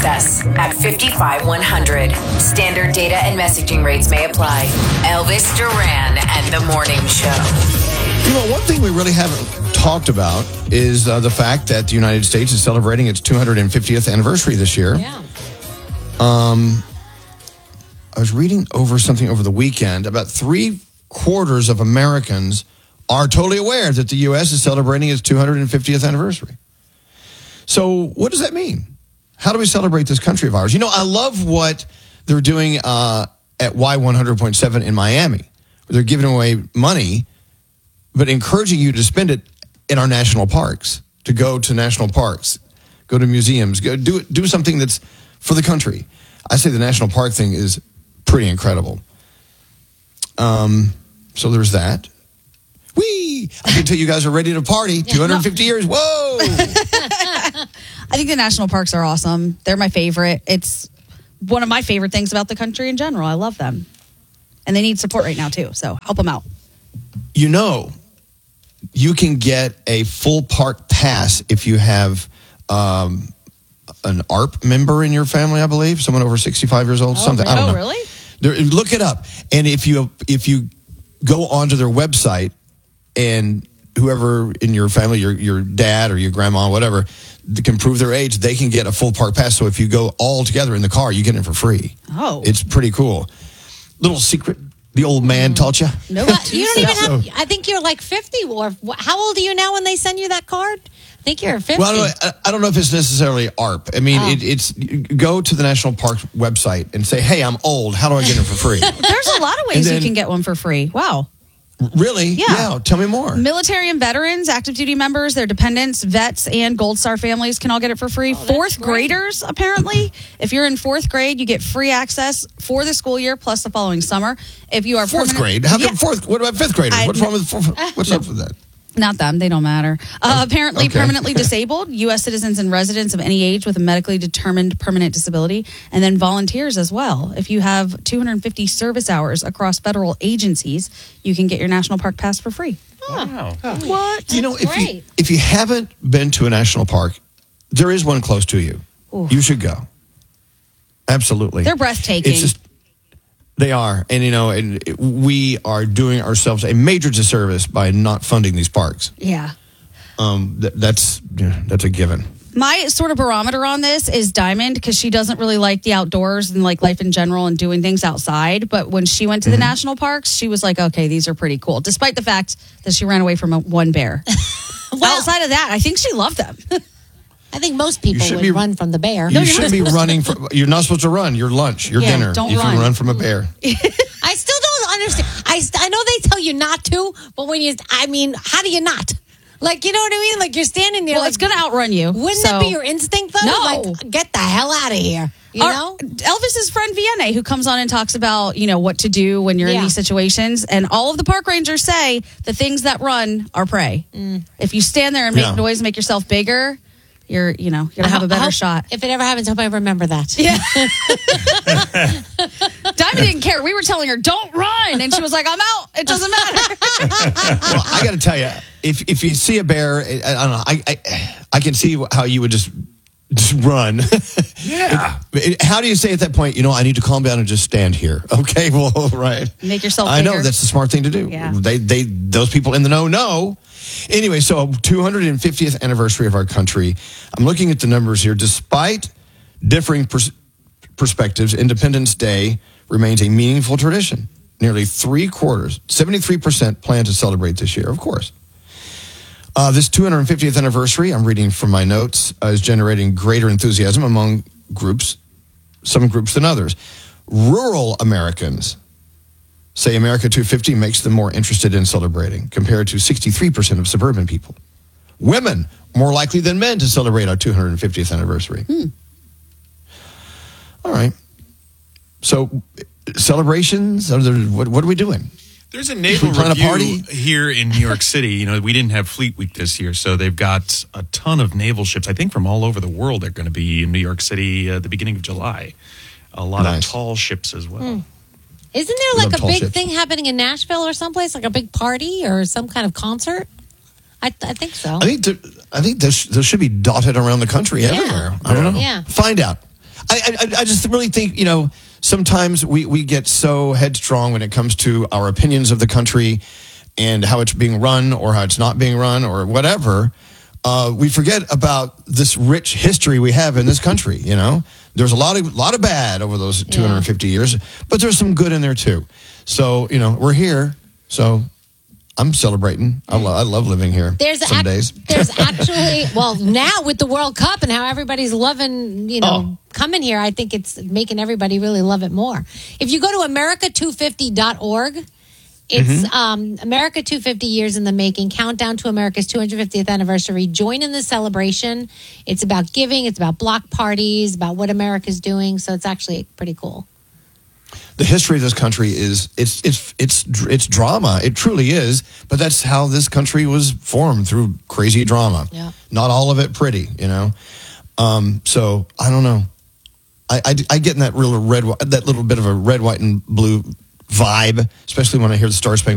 access at 55100. Standard data and messaging rates may apply. Elvis Duran and the Morning Show. You know, one thing we really haven't talked about is the fact that the United States is celebrating its 250th anniversary this year. Yeah. I was reading over something over the weekend. About 3/4 of Americans are totally aware that the U.S. is celebrating its 250th anniversary. So what does that mean? How do we celebrate this country of ours? You know, I love what they're doing at Y100.7 in Miami. They're giving away money, but encouraging you to spend it in our national parks, to go to national parks, go to museums, do something that's for the country. I say the national park thing is pretty incredible. So there's that. Whee! I can tell you guys are ready to party. 250 years. Whoa! I think the national parks are awesome. They're my favorite. It's one of my favorite things about the country in general. I love them. And they need support right now, too. So help them out. You know, you can get a full park pass if you have an ARP member in your family, I believe. Someone over 65 years old. Something. I don't know. Really? Look it up. And if you go onto their website, and whoever in your family, your dad or your grandma, whatever, can prove their age, they can get a full park pass. So if you go all together in the car, you get it for free. Oh. It's pretty cool. Little secret the old man taught you. No, You don't even have, I think you're like 50. Or how old are you now when they send you that card? I think you're 50. Well, I don't know if it's necessarily ARP. I mean, it's go to the National Parks website and say, hey, I'm old. How do I get it for free? There's a lot of ways you can get one for free. Wow. Really? Yeah. Tell me more. Military and veterans, active duty members, their dependents, vets, and Gold Star families can all get it for free. Fourth graders, apparently. If you're in fourth grade, you get free access for the school year plus the following summer. If you are fourth grade? How come fourth? What about fifth graders? What's wrong with what's up with that? Not them. They don't matter. Apparently, permanently disabled, U.S. citizens and residents of any age with a medically determined permanent disability, and then volunteers as well. If you have 250 service hours across federal agencies, you can get your National Park Pass for free. Wow. What? You know, if you haven't been to a national park, there is one close to you. Ooh. You should go. Absolutely. They're breathtaking. It's just, they are. And, you know, we are doing ourselves a major disservice by not funding these parks. Yeah. That's a given. My sort of barometer on this is Diamond, because she doesn't really like the outdoors and like life in general and doing things outside. But when she went to the national parks, she was like, okay, these are pretty cool. Despite the fact that she ran away from one bear. Outside of that, I think she loved them. I think most people would run from the bear. You shouldn't be running. You're not supposed to run. Your lunch, your dinner. Don't if run. you run from a bear. I still don't understand. I know they tell you not to, but how do you not? Like, you know what I mean? Like, you're standing there. Well, it's going to outrun you. Wouldn't that be your instinct, though? No. Like, get the hell out of here. You know? Elvis's friend Vianney, who comes on and talks about, what to do when you're in these situations. And all of the park rangers say the things that run are prey. If you stand there and make noise, make yourself bigger, you're going to have a better shot. If it ever happens, I hope I remember that. Yeah. Diamond didn't care. We were telling her, don't run. And she was like, I'm out. It doesn't matter. Well, I got to tell you, if you see a bear, I don't know, I can see how you would just run. Yeah. How do you say at that point, I need to calm down and just stand here? Okay, well, right. Make yourself I bigger. know, that's the smart thing to do. Yeah. Those people in the know. Anyway, so 250th anniversary of our country. I'm looking at the numbers here. Despite differing perspectives, Independence Day remains a meaningful tradition. Nearly 3/4, 73% plan to celebrate this year, of course. This 250th anniversary, I'm reading from my notes, is generating greater enthusiasm among some groups than others. Rural Americans say America 250 makes them more interested in celebrating, compared to 63% of suburban people. Women, more likely than men to celebrate our 250th anniversary. All right. So, celebrations, what are we doing? There's a naval review here in New York City. We didn't have Fleet Week this year, so they've got a ton of naval ships, I think from all over the world. They're going to be in New York City at the beginning of July. A lot of tall ships as well. Isn't there like a big thing happening in Nashville or someplace, like a big party or some kind of concert? I think so. I think those should be dotted around the country everywhere. I don't know. Yeah. Find out. I just really think, sometimes we get so headstrong when it comes to our opinions of the country and how it's being run or how it's not being run or whatever. We forget about this rich history we have in this country. There's a lot of bad over those 250 years, but there's some good in there too. So we're here. So I'm celebrating. I love living here. There's days. There's actually, well, now with the World Cup and how everybody's loving, coming here, I think it's making everybody really love it more. If you go to America250.org, it's America 250 years in the making, countdown to America's 250th anniversary. Join in the celebration. It's about giving. It's about block parties, about what America's doing. So it's actually pretty cool. The history of this country is it's drama. It truly is. But that's how this country was formed, through crazy drama. Yeah. Not all of it pretty, So I don't know. I get in that little bit of a red, white, and blue vibe, especially when I hear the Star Spangled